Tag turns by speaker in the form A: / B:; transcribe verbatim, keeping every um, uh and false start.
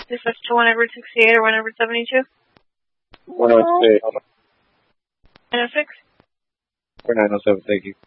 A: Dispatch to one over sixty-eight or one over seventy-two?
B: one oh six.
A: nine oh six?
B: Or nine oh seven, thank you.